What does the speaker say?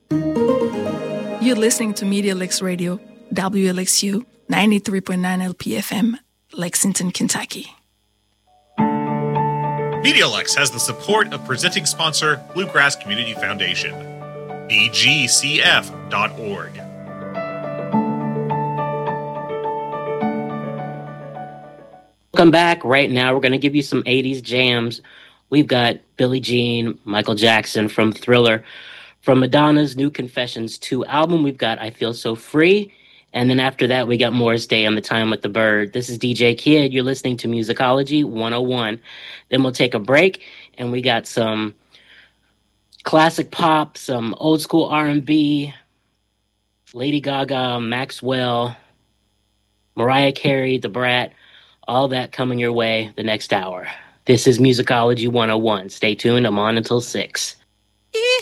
You're listening to MediaLex Radio, WLXU 93.9 LPFM, Lexington, Kentucky. MediaLex has the support of presenting sponsor Bluegrass Community Foundation, bgcf.org. Welcome back. Right now, we're going to give you some 80s jams. We've got Billie Jean, Michael Jackson from Thriller. From Madonna's New Confessions 2 album, we've got I Feel So Free. And then after that, we got Morris Day on The Time with the Bird. This is DJ Kid. You're listening to Musicology 101. Then we'll take a break, and we got some classic pop, some old school R&B, Lady Gaga, Maxwell, Mariah Carey, The Brat, all that coming your way the next hour. This is Musicology 101. Stay tuned. I'm on until 6.